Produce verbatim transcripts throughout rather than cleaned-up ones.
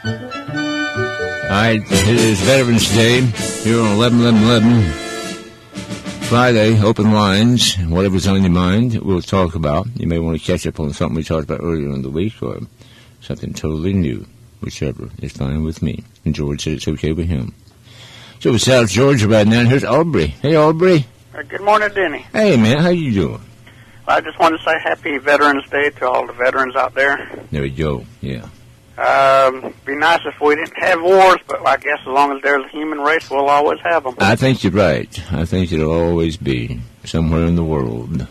right, it is Veterans Day here on eleven eleven eleven. Friday, open lines. Whatever's on your mind, we'll talk about. You may want to catch up on something we talked about earlier in the week or something totally new. Whichever is fine with me. And George said it's okay with him. So we're South Georgia right now. Here's Aubrey. Hey, Aubrey. Uh, good morning, Denny. Hey, man. How you doing? I just want to say Happy Veterans Day to all the veterans out there. There we go. Yeah. Um, be nice if we didn't have wars, but I guess as long as there's a human race, we'll always have them. I think you're right. I think it'll always be somewhere in the world.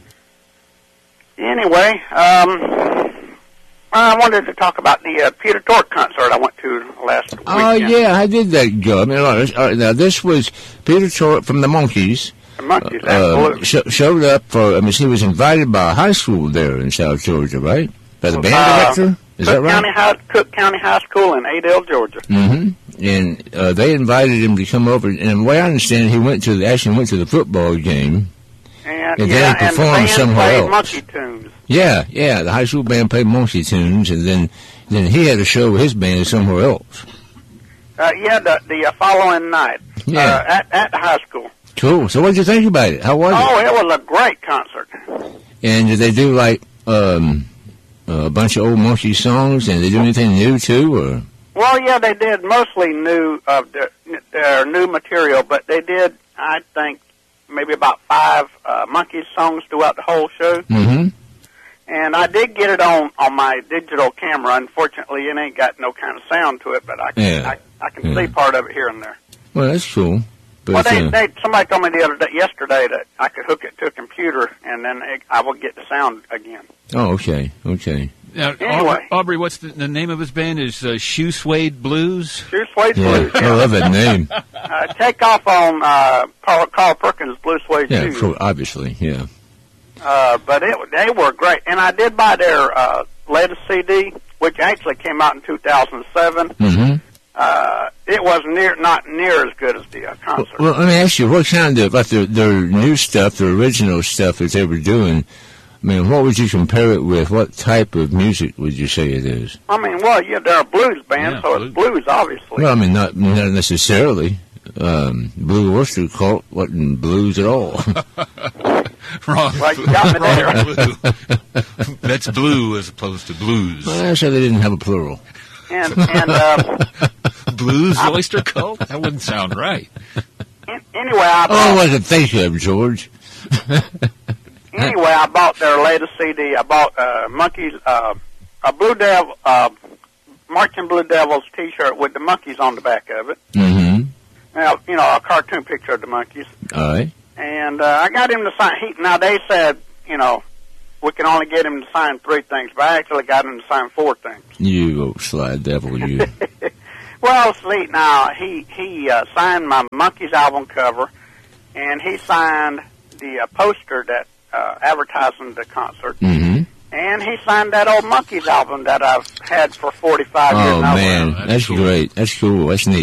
Anyway, um, I wanted to talk about the uh, Peter Tork concert I went to last week. Oh, yeah, I did that go. I mean, all right, all right, now, this was Peter Tork from the Monkees. The Monkees, uh, absolutely. sh- showed up for, I mean, he was invited by a high school there in South Georgia, right? By the band Uh, director? Is Cook that right? County High, Cook County High School in Adel, Georgia. Mm-hmm. And uh, they invited him to come over. And the way I understand it, he went to the, actually went to the football game. And, And yeah, then and the performed band somewhere played else. monkey tunes. Yeah, yeah. The high school band played monkey tunes, and then then he had a show with his band somewhere else. Uh, yeah, the, the uh, following night Yeah. uh, at, at the high school. Cool. So what did you think about it? How was it? Oh, it was a great concert. And did they do like um, a bunch of old monkey songs? And did they do anything new too, or? Well, yeah, they did mostly new of their, their new material, but they did, I think, maybe about five uh, monkey songs throughout the whole show. Mm-hmm. And I did get it on, on my digital camera. Unfortunately, it ain't got no kind of sound to it, but I can Yeah. I, I can Yeah. see part of it here and there. Well, that's cool. But, Well, they, uh, they somebody told me the other day, yesterday, that I could hook it to a computer and then it, I would get the sound again. oh, okay, okay. Now, Anyway. Aubrey, Aubrey, what's the, the name of his band? Is uh, Shoe Suede Blues? Shoe Suede Yeah, Blues. I love that name. Uh, take off on uh, Carl, Carl Perkins' Blue Suede Yeah, Shoes. cool, obviously, yeah. Uh, but it, they were great. And I did buy their uh, latest C D, which actually came out in two thousand seven. Mm-hmm. Uh, it was near, not near as good as the uh, Well, concert. well, let me ask you, what kind of, like their, their new stuff, their original stuff that they were doing, I mean, what would you compare it with? What type of music would you say it is? I mean, well, yeah, they're a blues band, Yeah, so blues. it's blues, obviously. Well, I mean, not, not necessarily. Um, Blue Oyster Cult wasn't blues at all. Wrong. Well, you got me there. Wrong blue. That's blue as opposed to blues. Well, I said they didn't have a plural. And, and uh, Blues Oyster Cult? That wouldn't sound right. an- anyway, I Oh, bought, what to think of, George? anyway, I bought their latest C D. I bought uh, Monkeys, uh, a Blue Devil, uh, Marching Blue Devils T-shirt with the monkeys on the back of it. Mm-hmm. Now, you know, a cartoon picture of the monkeys. All right. And uh, I got him to sign. He, now, they said, you know, we can only get him to sign three things, but I actually got him to sign four things. You old slide devil, you. Well, see, now, he, he uh, signed my Monkeys album cover, and he signed the uh, poster that uh, advertising the concert, Mm-hmm. and he signed that old Monkeys album that I've had for forty-five years Oh, now. man. That's That's cool. great. That's cool. That's neat.